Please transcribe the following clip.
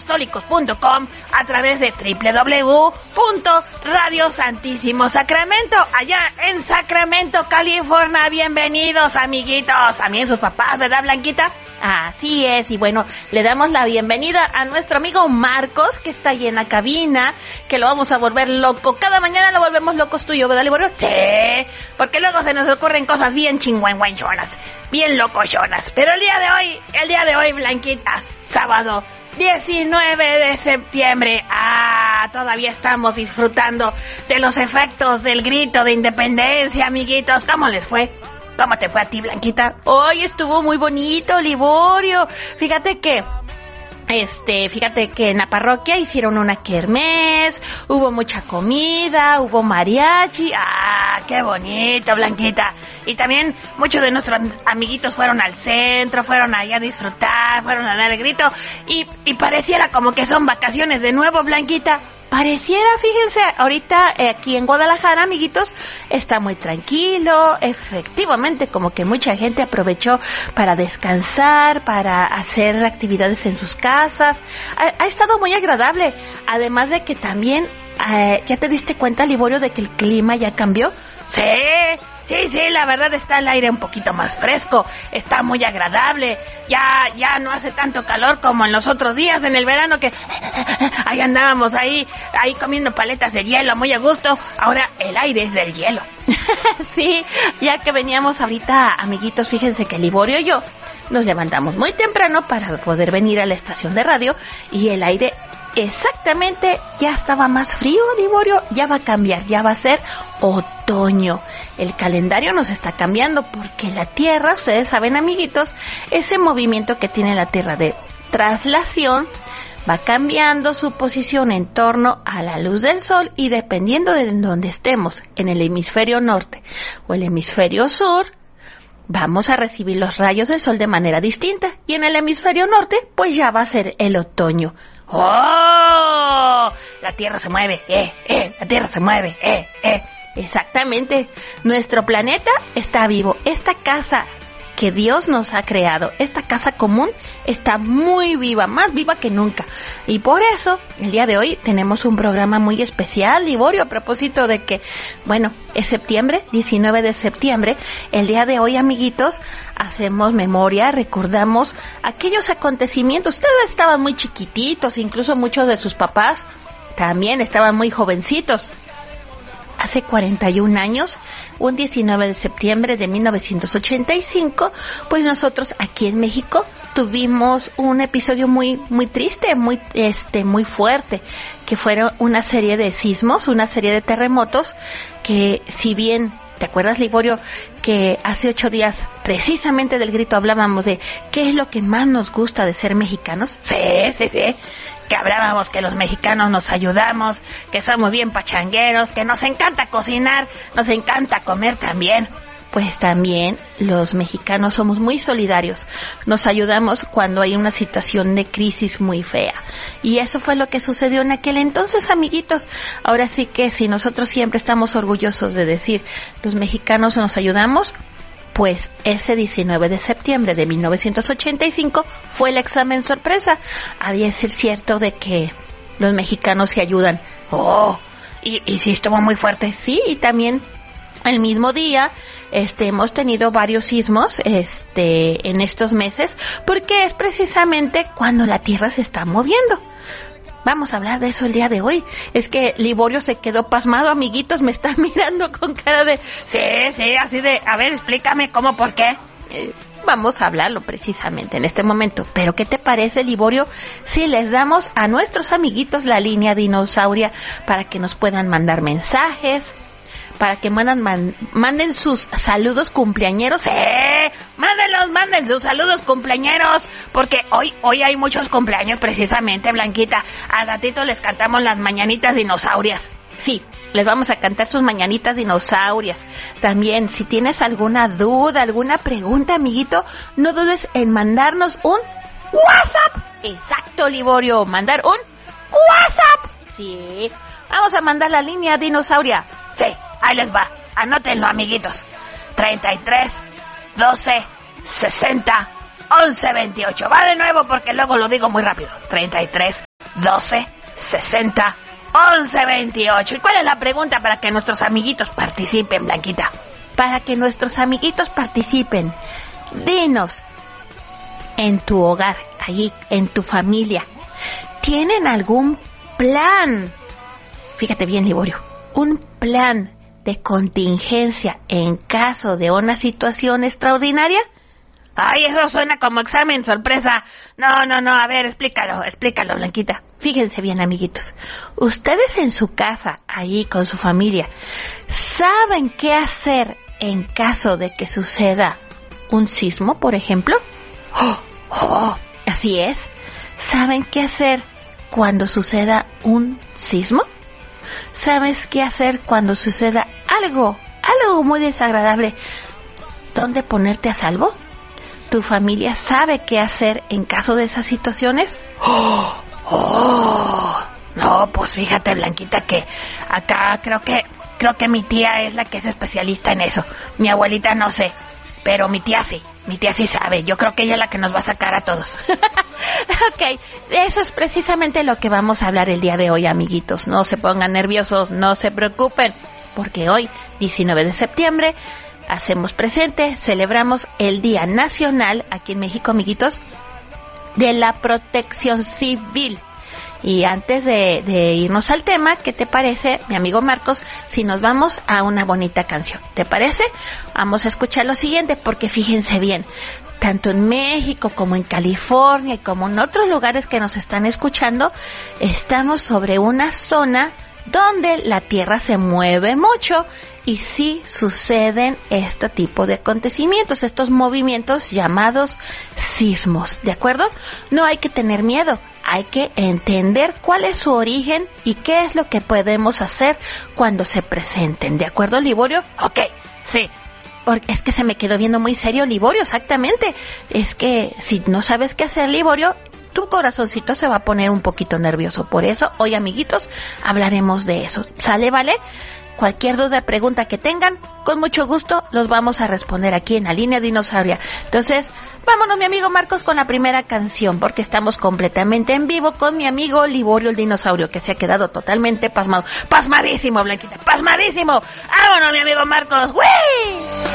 apostólicos.com, a través de www.Radio Santísimo Sacramento, allá en Sacramento, California. Bienvenidos, amiguitos, también sus papás, ¿verdad, Blanquita? Así es, y bueno, le damos la bienvenida a nuestro amigo Marcos, que está ahí en la cabina, que lo vamos a volver loco. Cada mañana lo volvemos locos tú y yo, ¿verdad, Liborio? Sí, porque luego se nos ocurren cosas bien chingüengüenchonas, bien locochonas. Pero el día de hoy, Blanquita, sábado 19 de septiembre, todavía estamos disfrutando de los efectos del grito de independencia, amiguitos. ¿Cómo les fue? ¿Cómo te fue a ti, Blanquita? Hoy estuvo muy bonito, Liborio. Fíjate que en la parroquia hicieron una kermés, hubo mucha comida, hubo mariachi. ¡Qué bonito, Blanquita! Y también muchos de nuestros amiguitos fueron al centro, fueron allá a disfrutar, fueron a dar el grito. Y pareciera como que son vacaciones de nuevo, Blanquita. Pareciera, fíjense, ahorita aquí en Guadalajara, amiguitos, está muy tranquilo. Efectivamente, como que mucha gente aprovechó para descansar, para hacer actividades en sus casas. Ha estado muy agradable. Además de que también, ¿ya te diste cuenta, Liborio, de que el clima ya cambió? Sí, la verdad está el aire un poquito más fresco, está muy agradable, ya no hace tanto calor como en los otros días en el verano que ahí andábamos ahí comiendo paletas de hielo muy a gusto. Ahora el aire es del hielo. Sí, ya que veníamos ahorita, amiguitos, fíjense que Liborio y yo nos levantamos muy temprano para poder venir a la estación de radio y el aire exactamente ya estaba más frío, Liborio. Ya va a cambiar, ya va a ser otoño. El calendario nos está cambiando porque la Tierra, ustedes saben, amiguitos, ese movimiento que tiene la Tierra de traslación va cambiando su posición en torno a la luz del sol, y dependiendo de donde estemos, en el hemisferio norte o el hemisferio sur, vamos a recibir los rayos del sol de manera distinta. Y en el hemisferio norte, pues ya va a ser el otoño. ¡Oh! La Tierra se mueve, la Tierra se mueve, Exactamente. Nuestro planeta está vivo. Esta casa que Dios nos ha creado, esta casa común, está muy viva, más viva que nunca. Y por eso, el día de hoy tenemos un programa muy especial, Liborio, a propósito de que, bueno, es septiembre, 19 de septiembre. El día de hoy, amiguitos, hacemos memoria, recordamos aquellos acontecimientos. Ustedes estaban muy chiquititos, incluso muchos de sus papás también estaban muy jovencitos. Hace 41 años, un 19 de septiembre de 1985, pues nosotros aquí en México tuvimos un episodio muy triste, muy fuerte, que fueron una serie de sismos, una serie de terremotos, que si bien, ¿te acuerdas, Liborio, que hace 8 días precisamente del grito hablábamos de qué es lo que más nos gusta de ser mexicanos? Sí, que hablábamos que los mexicanos nos ayudamos, que somos bien pachangueros, que nos encanta cocinar, nos encanta comer también. Pues también los mexicanos somos muy solidarios, nos ayudamos cuando hay una situación de crisis muy fea. Y eso fue lo que sucedió en aquel entonces, amiguitos. Ahora sí que si nosotros siempre estamos orgullosos de decir, los mexicanos nos ayudamos, pues ese 19 de septiembre de 1985 fue el examen sorpresa. Ha de ser cierto de que los mexicanos se ayudan. Y sí estuvo muy fuerte. Sí, y también el mismo día hemos tenido varios sismos en estos meses, porque es precisamente cuando la Tierra se está moviendo. Vamos a hablar de eso el día de hoy. Es que Liborio se quedó pasmado, amiguitos, me está mirando con cara de... Sí, así de... A ver, explícame cómo, por qué. Vamos a hablarlo precisamente en este momento. Pero ¿qué te parece, Liborio, si les damos a nuestros amiguitos la línea dinosauria para que nos puedan mandar mensajes, para que manden sus saludos cumpleañeros? Manden sus saludos cumpleañeros, porque hoy hay muchos cumpleaños precisamente, Blanquita. Al ratito les cantamos las mañanitas dinosaurias. Sí, les vamos a cantar sus mañanitas dinosaurias. También, si tienes alguna duda, alguna pregunta, amiguito, no dudes en mandarnos un WhatsApp. Exacto, Liborio, mandar un WhatsApp. Sí, vamos a mandar la línea dinosauria. Sí, ahí les va, anótenlo, amiguitos. 33 12 60 11 28. Va de nuevo porque luego lo digo muy rápido. 33 12 60 11 28. ¿Y cuál es la pregunta para que nuestros amiguitos participen, Blanquita? Para que nuestros amiguitos participen, dinos, en tu hogar, allí, en tu familia, ¿tienen algún plan? Fíjate bien, Liborio, un plan de contingencia en caso de una situación extraordinaria. Ay, eso suena como examen sorpresa. No, a ver, explícalo, Blanquita. Fíjense bien, amiguitos. Ustedes en su casa, ahí con su familia, ¿saben qué hacer en caso de que suceda un sismo, por ejemplo? Así es. ¿Saben qué hacer cuando suceda un sismo? ¿Sabes qué hacer cuando suceda algo muy desagradable? ¿Dónde ponerte a salvo? ¿Tu familia sabe qué hacer en caso de esas situaciones? No, pues fíjate, Blanquita, que acá creo que mi tía es la que es especialista en eso. Mi abuelita no sé, pero mi tía sí sabe. Yo creo que ella es la que nos va a sacar a todos. Ok, eso es precisamente lo que vamos a hablar el día de hoy, amiguitos. No se pongan nerviosos, no se preocupen, porque hoy, 19 de septiembre, hacemos presente, celebramos el Día Nacional, aquí en México, amiguitos, de la Protección Civil. Y antes de irnos al tema, ¿qué te parece, mi amigo Marcos, si nos vamos a una bonita canción? ¿Te parece? Vamos a escuchar lo siguiente, porque fíjense bien, tanto en México como en California y como en otros lugares que nos están escuchando, estamos sobre una zona donde la tierra se mueve mucho y sí suceden este tipo de acontecimientos, estos movimientos llamados sismos, ¿de acuerdo? No hay que tener miedo, hay que entender cuál es su origen y qué es lo que podemos hacer cuando se presenten, ¿de acuerdo, Liborio? Ok, sí. Porque es que se me quedó viendo muy serio, Liborio, exactamente. Es que si no sabes qué hacer, Liborio, tu corazoncito se va a poner un poquito nervioso. Por eso, hoy, amiguitos, hablaremos de eso. ¿Sale, vale? Cualquier duda, pregunta que tengan, con mucho gusto los vamos a responder aquí en la línea dinosauria. Entonces, vámonos, mi amigo Marcos, con la primera canción, porque estamos completamente en vivo con mi amigo Liborio el dinosaurio, que se ha quedado totalmente pasmado. Pasmadísimo, Blanquita, pasmadísimo. Vámonos, mi amigo Marcos. ¡Uy!